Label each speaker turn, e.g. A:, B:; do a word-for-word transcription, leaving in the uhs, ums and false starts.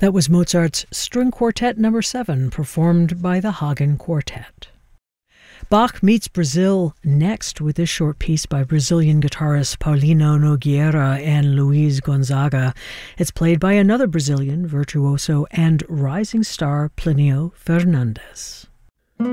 A: That was Mozart's String Quartet number seven, performed by the Hagen Quartet. Bach meets Brazil next with this short piece by Brazilian guitarists Paulino Nogueira and Luiz Gonzaga. It's played by another Brazilian virtuoso and rising star Plinio Fernandes.